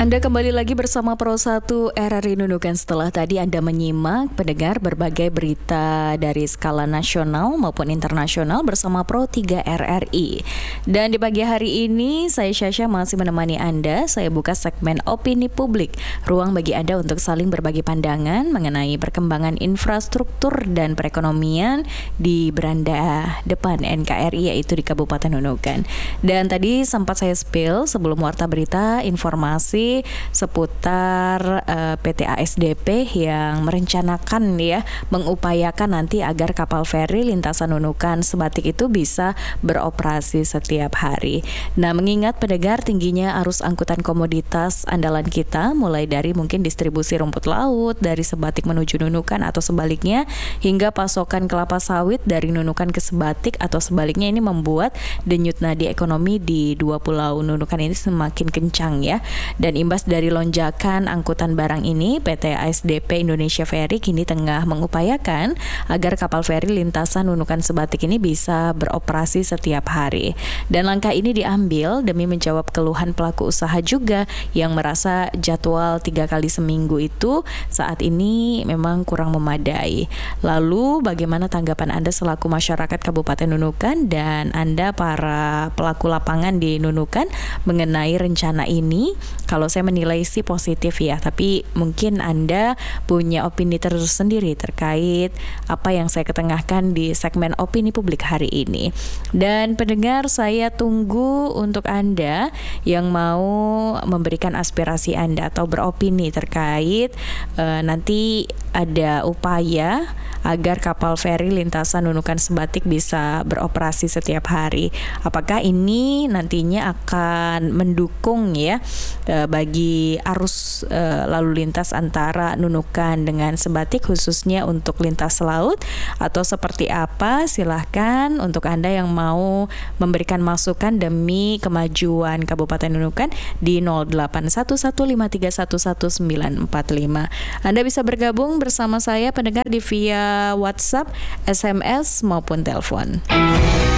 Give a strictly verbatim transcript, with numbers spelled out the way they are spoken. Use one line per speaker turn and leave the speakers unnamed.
Anda kembali lagi bersama Pro satu R R I Nunukan. Setelah tadi Anda menyimak, pendengar, berbagai berita dari skala nasional maupun internasional bersama Pro tiga R R I. Dan di pagi hari ini saya Syasha masih menemani Anda. Saya buka segmen opini publik, ruang bagi Anda untuk saling berbagi pandangan mengenai perkembangan infrastruktur dan perekonomian di beranda depan N K R I, yaitu di Kabupaten Nunukan. Dan tadi sempat saya spill sebelum warta berita informasi seputar uh, P T A S D P yang merencanakan ya mengupayakan nanti agar kapal feri lintasan Nunukan Sebatik itu bisa beroperasi setiap hari. Nah, mengingat pendengar tingginya arus angkutan komoditas andalan kita, mulai dari mungkin distribusi rumput laut dari Sebatik menuju Nunukan atau sebaliknya, hingga pasokan kelapa sawit dari Nunukan ke Sebatik atau sebaliknya, ini membuat denyut nadi ekonomi di dua pulau Nunukan ini semakin kencang ya. Dan imbas dari lonjakan angkutan barang ini, P T A S D P Indonesia Ferry kini tengah mengupayakan agar kapal feri lintasan Nunukan Sebatik ini bisa beroperasi setiap hari. Dan langkah ini diambil demi menjawab keluhan pelaku usaha juga yang merasa jadwal tiga kali seminggu itu saat ini memang kurang memadai. Lalu bagaimana tanggapan Anda selaku masyarakat Kabupaten Nunukan dan Anda para pelaku lapangan di Nunukan mengenai rencana ini? Kalau saya menilai sih positif ya, tapi mungkin Anda punya opini tersendiri terkait apa yang saya ketengahkan di segmen opini publik hari ini. Dan pendengar, saya tunggu untuk Anda yang mau memberikan aspirasi Anda atau beropini terkait uh, nanti ada upaya agar kapal feri lintasan Nunukan Sebatik bisa beroperasi setiap hari. Apakah ini nantinya akan mendukung ya e, bagi arus e, lalu lintas antara Nunukan dengan Sebatik, khususnya untuk lintas laut, atau seperti apa? Silahkan untuk Anda yang mau memberikan masukan demi kemajuan Kabupaten Nunukan di nol delapan satu satu lima tiga satu satu sembilan empat lima. Anda bisa bergabung bersama saya pendengar di via WhatsApp, S M S maupun telepon.